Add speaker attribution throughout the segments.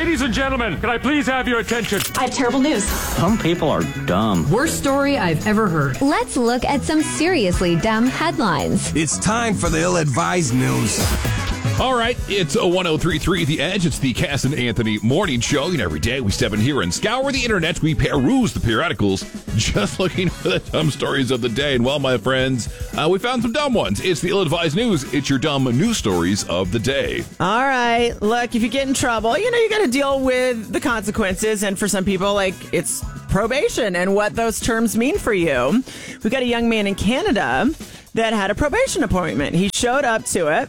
Speaker 1: Ladies and gentlemen, can I please have your attention?
Speaker 2: I have terrible news.
Speaker 3: Some people are dumb.
Speaker 4: Worst story I've ever heard.
Speaker 5: Let's look at some seriously dumb headlines.
Speaker 6: It's time for the ill-advised news.
Speaker 7: All right, it's 1033 The Edge. It's the Cass and Anthony morning show. You know, every day we step in here and scour the internet. We peruse the periodicals, just looking for the dumb stories of the day. And well, my friends, we found some dumb ones. It's the ill-advised news. It's your dumb news stories of the day.
Speaker 8: All right. Look, if you get in trouble, you got to deal with the consequences. And for some people, it's probation and what those terms mean for you. We got a young man in Canada that had a probation appointment. He showed up to it.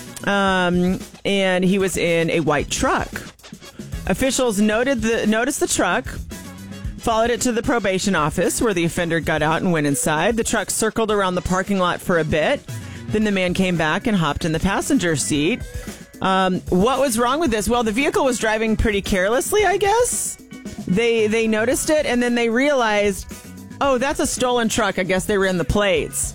Speaker 8: And he was in a white truck. Officials noticed the truck, followed it to the probation office where the offender got out and went inside. The truck circled around the parking lot for a bit. Then the man came back and hopped in the passenger seat. What was wrong with this? Well, the vehicle was driving pretty carelessly, I guess. They noticed it and then they realized, oh, that's a stolen truck. I guess they were in the plates.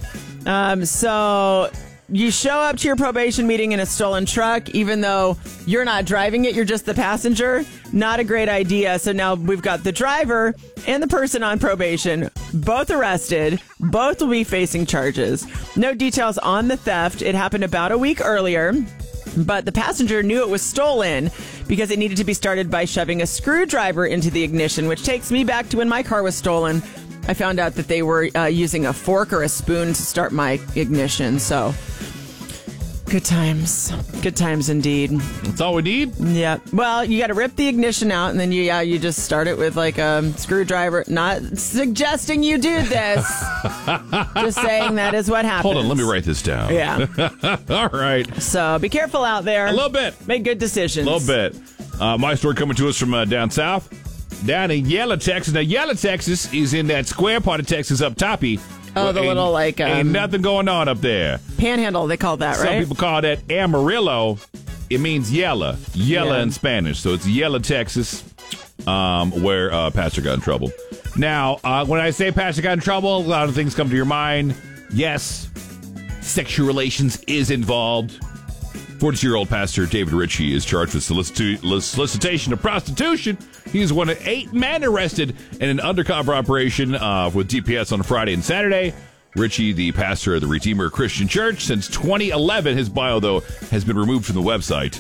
Speaker 8: So you show up to your probation meeting in a stolen truck, even though you're not driving it, you're just the passenger. Not a great idea. So now we've got the driver and the person on probation, both arrested. Both will be facing charges. No details on the theft. It happened about a week earlier, but the passenger knew it was stolen because it needed to be started by shoving a screwdriver into the ignition, which takes me back to when my car was stolen. I found out that they were using a fork or a spoon to start my ignition. So, good times. Good times indeed.
Speaker 7: That's all we need?
Speaker 8: Yeah. Well, you got to rip the ignition out, and then you just start it with a screwdriver. Not suggesting you do this. Just saying that is what happens.
Speaker 7: Hold on, let me write this down.
Speaker 8: Yeah.
Speaker 7: All right.
Speaker 8: So, be careful out there.
Speaker 7: A little bit.
Speaker 8: Make good decisions.
Speaker 7: A little bit. My story coming to us from down south. Down in Yellow, Texas. Now, Yellow, Texas is in that square part of Texas up toppy.
Speaker 8: Oh, the little
Speaker 7: ain't nothing going on up there.
Speaker 8: Panhandle, they call that, right?
Speaker 7: Some people call that Amarillo. It means yellow. Yellow in Spanish. So it's Yellow, Texas, where Pastor got in trouble. Now, when I say Pastor got in trouble, a lot of things come to your mind. Yes, sexual relations is involved. 42-year-old Pastor David Ritchie is charged with solicitation of prostitution. He's one of 8 men arrested in an undercover operation with DPS on Friday and Saturday. Ritchie, the pastor of the Redeemer Christian Church since 2011. His bio, though, has been removed from the website.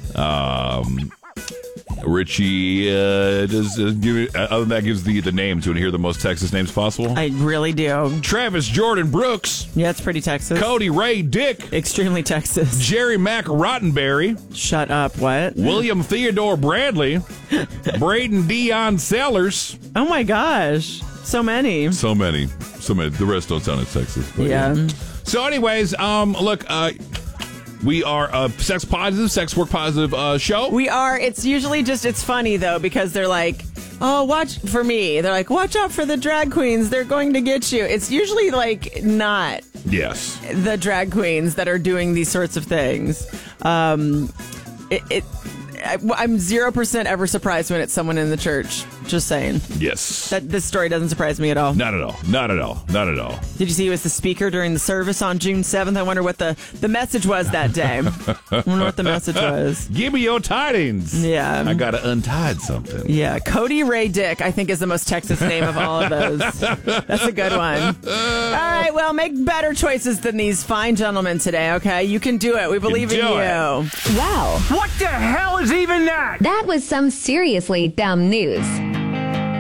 Speaker 7: Ritchie, other than that, gives the names. You want to hear the most Texas names possible?
Speaker 8: I really do.
Speaker 7: Travis Jordan Brooks.
Speaker 8: Yeah, it's pretty Texas.
Speaker 7: Cody Ray Dick.
Speaker 8: Extremely Texas.
Speaker 7: Jerry Mac Rottenberry.
Speaker 8: Shut up, what?
Speaker 7: William Theodore Bradley. Braden Dion Sellers.
Speaker 8: Oh my gosh. So many.
Speaker 7: So many. The rest don't sound as Texas. But
Speaker 8: yeah.
Speaker 7: So anyways, look, we are a sex work positive show.
Speaker 8: We are. It's usually it's funny, though, because they're like, oh, for me. They're like, watch out for the drag queens. They're going to get you. It's usually not
Speaker 7: yes,
Speaker 8: the drag queens that are doing these sorts of things. I'm 0% ever surprised when it's someone in the church. Just saying.
Speaker 7: Yes.
Speaker 8: This story doesn't surprise me at all.
Speaker 7: Not at all. Not at all. Not at all.
Speaker 8: Did you see he was the speaker during the service on June 7th? I wonder what the message was that day. I wonder what the message was.
Speaker 7: Give me your tidings.
Speaker 8: Yeah.
Speaker 7: I got to untied something.
Speaker 8: Yeah. Cody Ray Dick, I think, is the most Texas name of all of those. That's a good one. All right. Well, make better choices than these fine gentlemen today, okay? You can do it. We believe in you.
Speaker 5: Wow.
Speaker 1: What the hell is even that?
Speaker 5: That was some seriously dumb news.